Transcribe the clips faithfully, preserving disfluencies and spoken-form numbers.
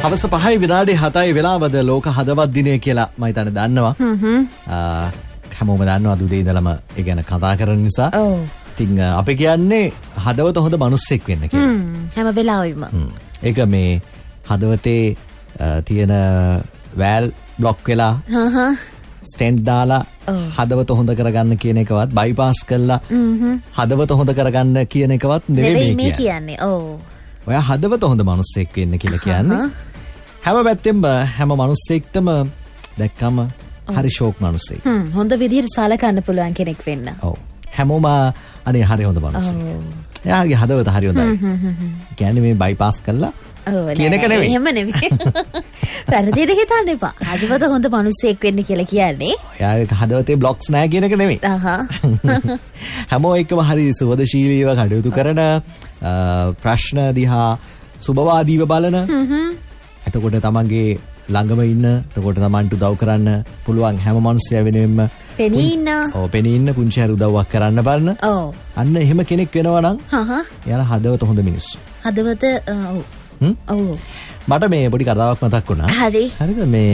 හවස පහයි විනාඩි හතයි වෙලාවද ලෝක හදවත් දිනය කියලා මම හිතන්නේ දන්නවා. හ්ම් හ්ම්. හැමෝම දන්නවා අද උදේ ඉඳලම ඒ ගැන කතා කරන නිසා. ඔව්. ඉතින් අපි කියන්නේ හදවත හොඳ මිනිස්සෙක් වෙන්න කියලා. හ්ම් හැම වෙලාවෙම. ඒක මේ හදවතේ තියෙන වෑල් බ්ලොක් වෙලා හහ ස්ටෙන්ඩ් දාලා හදවත හොඳ කරගන්න කියන එකවත් බයිපාස් කරලා හදවත හොඳ කරගන්න කියන එකවත් නෙවෙයි මේ කියන්නේ. ඔව්. ඔයා හදවත හොඳ මිනිස්සෙක් වෙන්න කියලා කියන්නේ. හැම පැත්තෙම හැම මිනිස්සෙක්ටම දැක්කම හරි ෂෝක් මිනිස්සෙක්. හ්ම් හොඳ විදිහට සලකන්න පුළුවන් කෙනෙක් වෙන්න. ඔව්. හැමෝම අනේ හරි හොඳ මිනිස්සෙක්. එයාගේ හදවත හරි හොඳයි. කියන්නේ මේ බයිපාස් කරලා කියන එක නෙවෙයි. එහෙම නෙවෙයි. පරිදියට හිතන්න එපා. හදවත හොඳ මිනිස්සෙක් වෙන්න කියලා කියන්නේ. එයාගේ හදවතේ බ්ලොක්ස් නැහැ කියන එක නෙවෙයි. අහහ. හැමෝ එක්කම හරි සුවදශීලීව කටයුතු කරන ප්‍රශ්න දිහා සුබවාදීව බලන. එතකොට තමන්ගේ ළඟම ඉන්න, එතකොට තමන්ට උදව් කරන්න පුළුවන් හැම මිනිස්සයා වෙනුවෙන්ම පෙනී ඉන්න. ඔව් පෙනී ඉන්න පුංචි හරි උදව්වක් කරන්න බලන. ඔව්. අන්න එහෙම කෙනෙක් වෙනවා නම් හහ. එයාලා හදවත හොඳ මිනිස්සු. හදවත ඔව්. හ්ම්. ඔව්. මට මේ පොඩි කතාවක් මතක් වුණා. හරි. හරිද මේ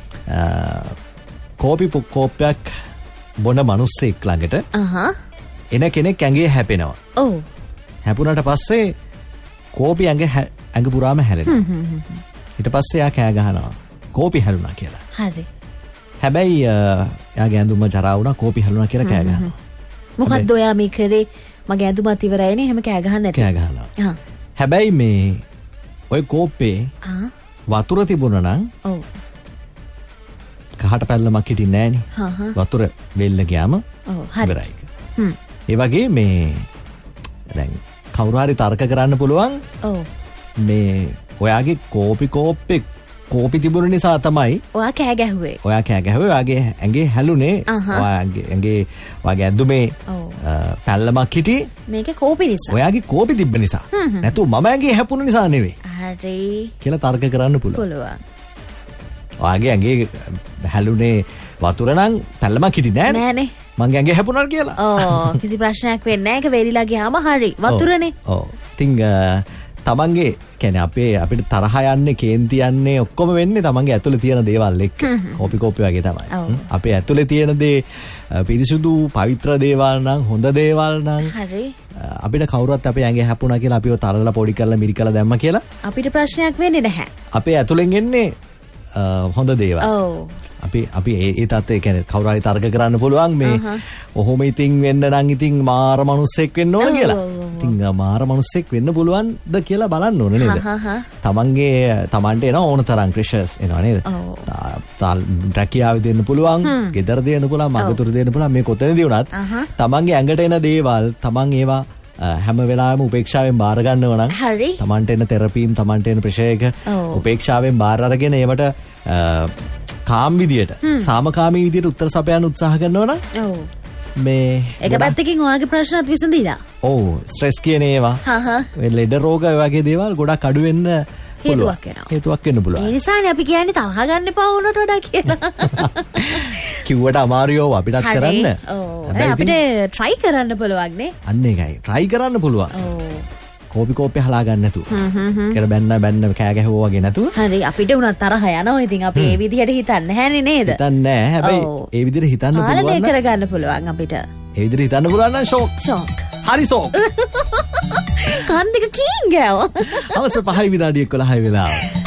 කෝපි කෝප්පයක් බොන මිනිස්සෙක් ළඟට අහහ එන කෙනෙක් ඇඟේ හැපෙනවා. ඔව්. හැපුණාට පස්සේ කෝපි ඇඟ ඇඟ පුරාම හැලෙනවා. ඊට පස්සේ එයා කෑ ගහනවා කෝපි හැලුණා කියලා. හරි. හැබැයි එයාගේ ඇඳුම ජරා වුණා කෝපි හැලුණා කියලා කෑ ගහනවා. මොකද්ද ඔයා මේ කරේ? මගේ ඇඳුමත් ඉවරයිනේ. එහෙම කෑ ගහන්න නැති. කෑ ගහනවා. හා. හැබැයි මේ ඔය කෝප්පේ වතුර තිබුණා නම් ඔව්. කහට පැල්ලමක් හිටින්නේ නෑනේ. වතුර වෙල්ල ගියාම ඔව් හරි. හ්ම්. ඒ වගේ මේ දැන් කවුරු හරි තර්ක කරන්න පුළුවන්. ඔව්. මේ ඔයාගේ කෝපි කෝප්පේ කෝපි තිබුණ නිසා තමයි ඔයා කෑ ගැහුවේ. ඔයා කෑ ගැහුවේ. ඔයාගේ ඇඟේ හැලුනේ. ඔයාගේ ඇඟේ ඔයාගේ ඇඳුමේ පැල්ලමක් හිටියේ. මේකේ කෝපි නිසා. ඔයාගේ කෝපි තිබ්බ නිසා. නැතු මම ඇඟේ හැපුණු නිසා නෙවෙයි. හරි. කියලා තර්ක කරන්න පුළුවන්. පුළුවන්. ඔයාගේ ඇඟේ හැලුනේ වතුර නම් පැල්ලමක් හිටියේ නෑනේ. නෑනේ. මං ඇඟේ හැපුණා කියලා. ඔව් කිසි ප්‍රශ්නයක් වෙන්නේ නැහැ. ඒක වෙරිලා ගියාම හරි. වතුරනේ. ඔව්. ඉතින් තමන්ගේ කියන්නේ අපේ අපිට තරහ යන්නේ කේන්ති යන්නේ ඔක්කොම වෙන්නේ තමන්ගේ ඇතුලේ තියෙන දේවල් එක්ක. කෝපි කෝපි වගේ තමයි. අපේ ඇතුලේ තියෙන දේ පිරිසුදු පවිත්‍ර දේවල් නම් හොඳ දේවල් නම් හරි. අපිට කවුරුත් අපේ ඇඟේ හැපුණා කියලා අපිව තරලලා පොඩි කරලා මිරිකලා දැම්ම කියලා අපිට ප්‍රශ්නයක් වෙන්නේ නැහැ. අපේ ඇතුලෙන් එන්නේ හොඳ දේවල්. ඔව්. අපි අපි ඒ ඒ තත්ත්වය කියන්නේ කවුරු හරි තර්ක කරන්න පුළුවන් මේ ඔහොම ඉතින් වෙන්න නම් ඉතින් මාර මිනිස්සෙක් වෙන්න ඕන කියලා. ඉතින් මාර මිනිස්සෙක් වෙන්න පුළුවන්ද කියලා බලන්න ඕනේ නේද? තමන්ගේ තමන්ට එන ඕන තරම් ක්‍රෂර්ස් එනවා නේද? රැකියාවේ දෙන්න පුළුවන්, ගෙදර දෙන්න පුළුවන්, මගතුරු දෙන්න පුළුවන්. මේ කොතනදී වුණත් තමන්ගේ ඇඟට එන දේවල් තමන් ඒවා හැම වෙලාවෙම උපේක්ෂාවෙන් බාර ගන්නව නම් තමන්ට එන තෙරපීම් තමන්ට එන ප්‍රෙෂර් එක උපේක්ෂාවෙන් බාර අරගෙන ඒවට කාම් විදියට සාමකාමී විදියට උත්තර සපයන්න උත්සාහ කරනවා නම් ඔව් මේ එක පැත්තකින් ඔයාගේ ප්‍රශ්නත් විසඳිලා ඔව් ස්ට්‍රෙස් කියන ඒවා හහ ලෙඩ රෝග වගේ දේවල් ගොඩක් අඩු වෙන්න හේතුවක් වෙනවා හේතුවක් වෙන්න පුළුවන් ඒ නිසානේ අපි කියන්නේ තරහ ගන්න එපා වුණට වඩා කියලා කිව්වට අමාරුයෝ අපිටත් කරන්න ඔව් අපිට try කරන්න පුළුවන් නේ අන්න ඒකයි try කරන්න පුළුවන් ඔව් කෝපි කෝප්පේ හලා ගන්න නැතුව. කියලා බැන්න බැන්න කෑ ගැහුවා වගේ නැතුව. හරි අපිට උනත් තරහ යනවා. ඉතින් අපි ඒ විදිහට හිතන්නේ නැහැනේ නේද? හිතන්නේ නැහැ. හැබැයි ඒ විදිහට හිතන්න පුළුවන්. පාලනය කරගන්න පුළුවන් අපිට. ඒ විදිහට හිතන්න පුළුවන් නම් ෂෝක්. ෂෝක්. හරි ෂෝක්. කන් දෙක කීන් ගෑවා. අවසර පහයි විනාඩි එක්වලහයි වෙලාව.